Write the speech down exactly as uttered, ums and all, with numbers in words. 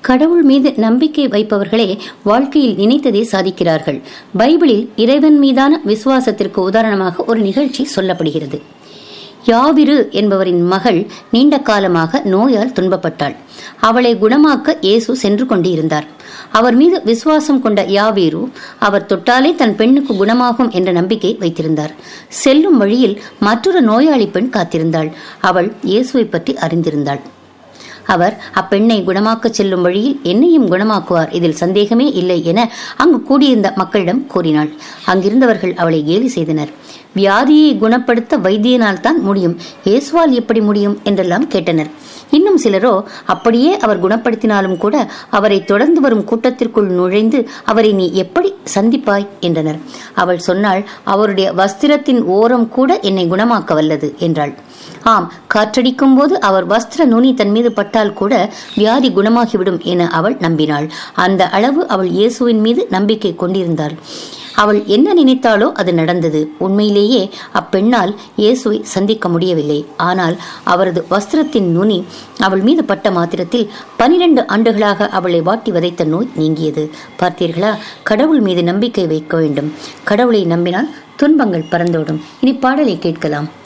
கடவுள் மீது நம்பிக்கை வைப்பவர்களே வாழ்க்கையில் நினைத்ததை சாதிக்கிறார்கள். பைபிளில் இறைவன் மீதான விசுவாசத்திற்கு உதாரணமாக ஒரு நிகழ்ச்சி சொல்லப்படுகிறது. யாவிரு என்பவரின் மகள் நீண்ட காலமாக நோயால் துன்பப்பட்டாள். அவளை குணமாக்க இயேசு சென்று கொண்டிருந்தார். அவர் மீது விசுவாசம் கொண்ட யாவீரு அவர் தொட்டாலே தன் பெண்ணுக்கு குணமாகும் என்ற நம்பிக்கை வைத்திருந்தார். செல்லும் வழியில் மற்றொரு நோயாளி பெண் காத்திருந்தாள். அவள் இயேசுவை பற்றி அறிந்திருந்தாள். அவர் அப்பெண்ணை குணமாக்க செல்லும் வழியில் என்னையும் குணமாக்குவார், இதில் சந்தேகமே இல்லை என அங்கு கூடியிருந்த மக்களிடம் கூறினாள். அங்கிருந்தவர்கள் அவளை கேலி செய்தனர். வியாதியை குணப்படுத்த வைத்தியனால் தான் முடியும், இயேசுவால் எப்படி முடியும் என்றெல்லாம் கேட்டனர். இன்னும் சிலரோ அப்படியே அவர் குணப்படுத்தினாலும் கூட அவரை தொடர்ந்து வரும் கூட்டத்திற்குள் நுழைந்து அவரை நீ எப்படி சந்திப்பாய் என்றனர். அவள் சொன்னாள், அவருடைய வஸ்திரத்தின் ஓரம் கூட என்னை குணமாக்க வல்லது என்றாள். ஆம், காற்றடிக்கும் போது அவர் வஸ்திர நுனி தன் மீது பட்டால் கூட வியாதி குணமாகிவிடும் என அவள் நம்பினாள். அந்த அளவு அவள் இயேசுவின் மீது நம்பிக்கை கொண்டிருந்தாள். அவள் என்ன நினைத்தாலோ அது நடந்தது. உண்மையிலேயே அப்பெண்ணால் இயேசுவை சந்திக்க முடியவில்லை. ஆனால் அவரது வஸ்திரத்தின் நுனி அவள் மீது பட்ட மாத்திரத்தில் பனிரெண்டு ஆண்டுகளாக அவளை வாட்டி வதைத்த நோய் நீங்கியது. பார்த்தீர்களா, கடவுள் மீது நம்பிக்கை வைக்க வேண்டும். கடவுளை நம்பினால் துன்பங்கள் பறந்தோடும். இனி பாடலை கேட்கலாம்.